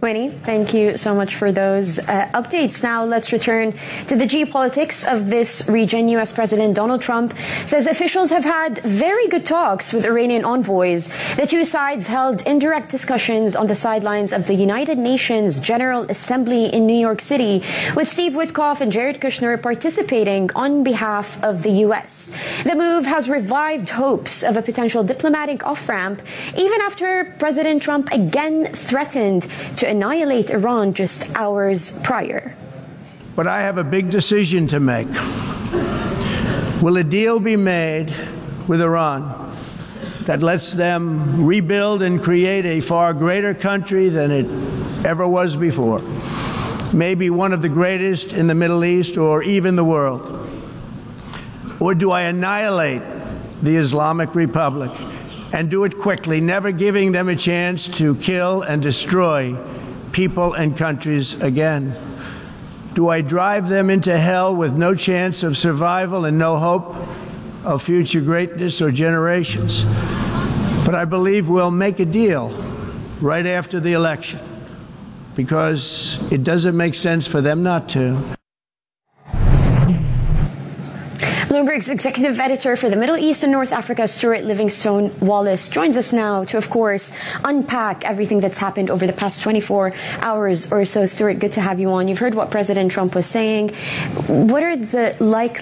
Winnie, thank you so much for those updates. Now let's return to the geopolitics of this region. U.S. President Donald Trump says officials have had very good talks with Iranian envoys. The two sides held indirect discussions on the sidelines of the United Nations General Assembly in New York City, with Steve Witkoff and Jared Kushner participating on behalf of the U.S. The move has revived hopes of a potential diplomatic off-ramp, even after President Trump again threatened to annihilate Iran just hours prior. But I have a big decision to make. Will a deal be made with Iran that lets them rebuild and create a far greater country than it ever was before? Maybe one of the greatest in the Middle East or even the world? Or do I annihilate the Islamic Republic and do it quickly, never giving them a chance to kill and destroy people and countries again? Do I drive them into hell with no chance of survival and no hope of future greatness or generations? But I believe we'll make a deal right after the election, because it doesn't make sense for them not to. Bloomberg's executive editor for the Middle East and North Africa, Stuart Livingstone Wallace, joins us now to, of course, unpack everything that's happened over the past 24 hours or so. Stuart, good to have you on. You've heard what President Trump was saying. What is the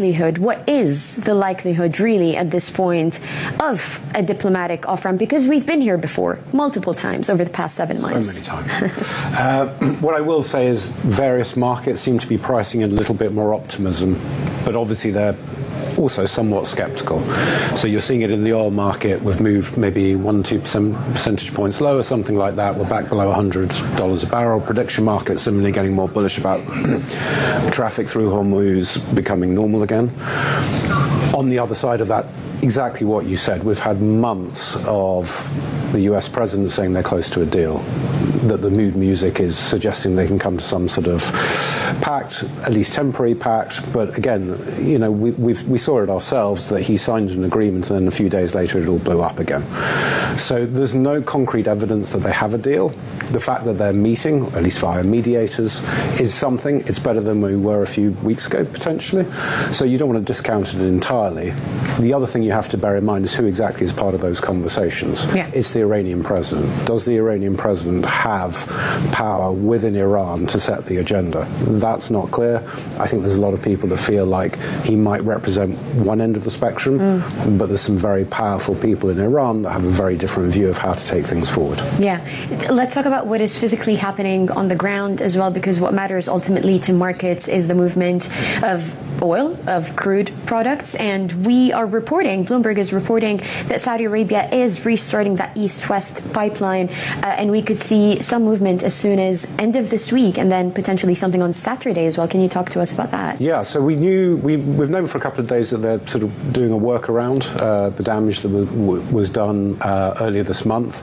likelihood, really, at this point, of a diplomatic off-ramp? Because we've been here before, multiple times over the past 7 months. So many times. What I will say is various markets seem to be pricing in a little bit more optimism, but obviously they're also somewhat skeptical. So you're seeing it in the oil market. We've moved maybe 1-2 percentage points lower, something like that. We're back below $100 a barrel. Prediction markets similarly getting more bullish about traffic through Hormuz becoming normal again. On the other side of that, exactly what you said. We've had months of the US president saying they're close to a deal, that the mood music is suggesting they can come to some sort of pact, at least temporary pact. But again, you know, we saw it ourselves that he signed an agreement and then a few days later it all blew up again. So there's no concrete evidence that they have a deal. The fact that they're meeting, at least via mediators, is something. It's better than we were a few weeks ago, potentially. So you don't want to discount it entirely. The other thing you have to bear in mind is who exactly is part of those conversations. Yeah. It's the Iranian president. Does the Iranian president have power within Iran to set the agenda? That's not clear. I think there's a lot of people that feel like he might represent one end of the spectrum, but there's some very powerful people in Iran that have a very different view of how to take things forward. Yeah. Let's talk about what is physically happening on the ground as well, because what matters ultimately to markets is the movement of oil, of crude products. And we are reporting, Bloomberg is reporting, that Saudi Arabia is restarting that east-west pipeline, and we could see some movement as soon as end of this week, and then potentially something on Saturday as well. Can you talk to us about that? Yeah, so we've known for a couple of days that they're sort of doing a workaround the damage that was done earlier this month.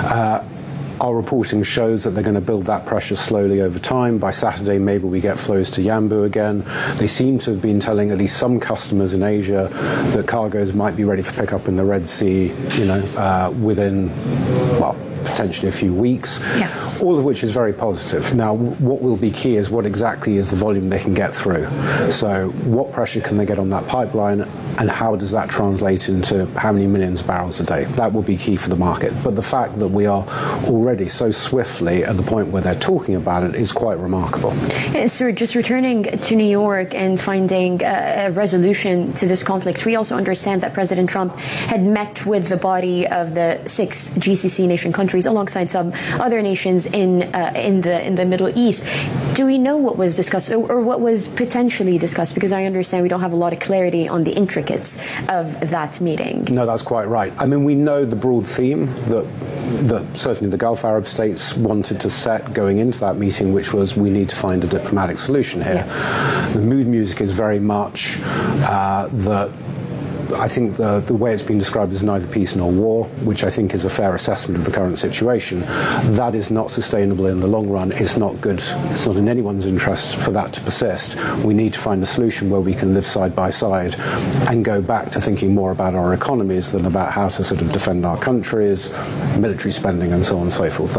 Our reporting shows that they're going to build that pressure slowly over time. By Saturday, maybe we get flows to Yanbu again. They seem to have been telling at least some customers in Asia that cargoes might be ready for pickup in the Red Sea, within, well, potentially a few weeks, all of which is very positive. Now, what will be key is what exactly is the volume they can get through. So what pressure can they get on that pipeline, and how does that translate into how many millions of barrels a day? That will be key for the market. But the fact that we are already so swiftly at the point where they're talking about it is quite remarkable. So just returning to New York and finding a resolution to this conflict, we also understand that President Trump had met with the body of the 6 GCC nation countries alongside some other nations in the Middle East. Do we know what was discussed or what was potentially discussed? Because I understand we don't have a lot of clarity on the intricacies of that meeting. No, that's quite right. I mean, we know the broad theme that certainly the Gulf Arab states wanted to set going into that meeting, which was we need to find a diplomatic solution here. Yeah. The mood music is very much that I think the way it's been described is neither peace nor war, which I think is a fair assessment of the current situation. That is not sustainable in the long run. It's not good. It's not in anyone's interest for that to persist. We need to find a solution where we can live side by side and go back to thinking more about our economies than about how to sort of defend our countries, military spending, and so on and so forth.